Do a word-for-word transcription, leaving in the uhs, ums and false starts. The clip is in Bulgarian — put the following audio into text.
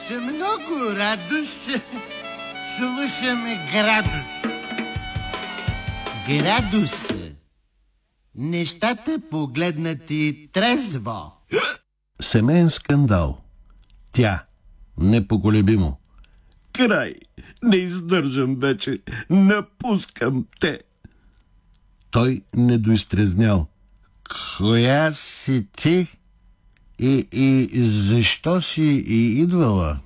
С много радост слушаме Градус. Градус. Нещата погледнати трезво. Семейен скандал. Тя. Непоколебимо. Край. Не издържам вече. Напускам те. Той недоизтрезнял. Коя си ти? И, и защо си и идвала?